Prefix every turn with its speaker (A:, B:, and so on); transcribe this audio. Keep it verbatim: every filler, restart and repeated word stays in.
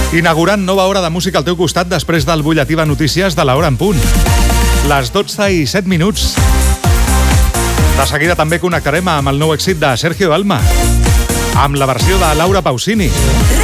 A: Inaugurant nova hora de música al teu costat després del butlletí de notícies de l'hora en punt. Les dotze i set minuts. De seguida també connectarem amb el nou èxit de Sergio Dalma, amb la versió de Laura Pausini.